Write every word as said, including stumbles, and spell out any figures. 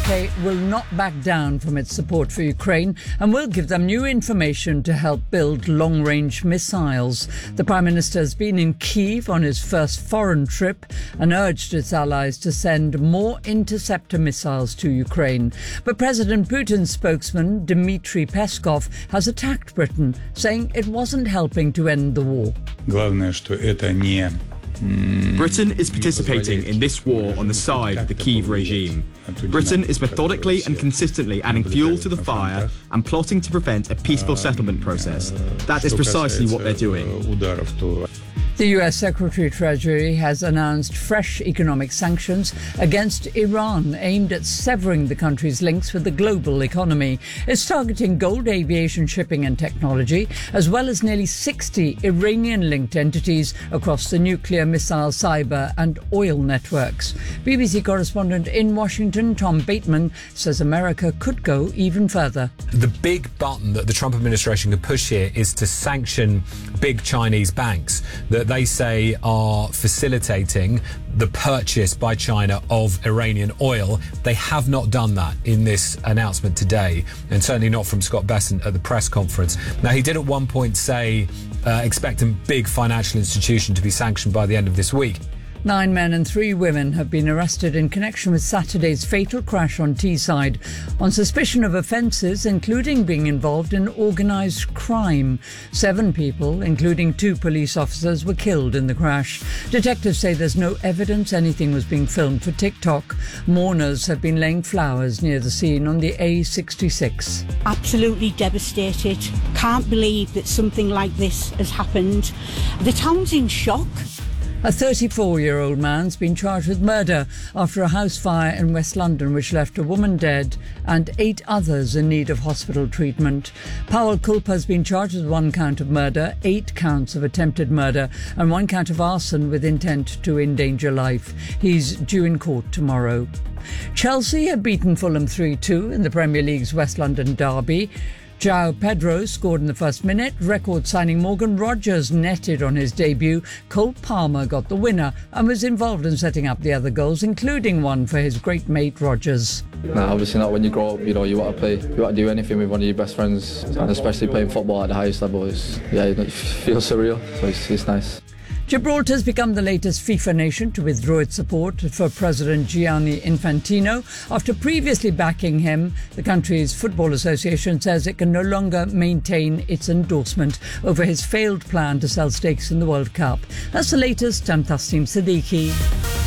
K will not back down from its support for Ukraine and will give them new information to help build long-range missiles. The Prime Minister has been in Kyiv on his first foreign trip and urged its allies to send more interceptor missiles to Ukraine. But President Putin's spokesman, Dmitry Peskov, has attacked Britain, saying it wasn't helping to end the war. Britain is participating in this war on the side of the Kyiv regime. Britain is methodically and consistently adding fuel to the fire and plotting to prevent a peaceful settlement process. That is precisely what they're doing. The U S Secretary of Treasury has announced fresh economic sanctions against Iran aimed at severing the country's links with the global economy. It's targeting gold, aviation, shipping and technology, as well as nearly sixty Iranian-linked entities across the nuclear, missile, cyber and oil networks. B B C correspondent in Washington, Tom Bateman, says America could go even further. The big button that the Trump administration could push here is to sanction big Chinese banks that they say are facilitating the purchase by China of Iranian oil. They have not done that in this announcement today, and certainly not from Scott Bessent at the press conference. Now, he did at one point say uh, expect a big financial institution to be sanctioned by the end of this week. Nine men and three women have been arrested in connection with Saturday's fatal crash on Teesside on suspicion of offences, including being involved in organised crime. Seven people, including two police officers, were killed in the crash. Detectives say there's no evidence anything was being filmed for TikTok. Mourners have been laying flowers near the scene on the A sixty-six. Absolutely devastated. Can't believe that something like this has happened. The town's in shock. A thirty-four-year-old man's been charged with murder after a house fire in West London which left a woman dead and eight others in need of hospital treatment. Powell Culper has been charged with one count of murder, eight counts of attempted murder and one count of arson with intent to endanger life. He's due in court tomorrow. Chelsea have beaten Fulham three two in the Premier League's West London derby. João Pedro scored in the first minute. Record signing Morgan Rogers netted on his debut. Cole Palmer got the winner and was involved in setting up the other goals, including one for his great mate Rogers. Nah, obviously not. When you grow up, you know, you want to play, you want to do anything with one of your best friends, and especially playing football at the highest level is, yeah, it feels surreal, so it's, it's nice. Gibraltar has become the latest FIFA nation to withdraw its support for President Gianni Infantino. After previously backing him, the country's football association says it can no longer maintain its endorsement over his failed plan to sell stakes in the World Cup. That's the latest. I'm Tasneem Siddiqui.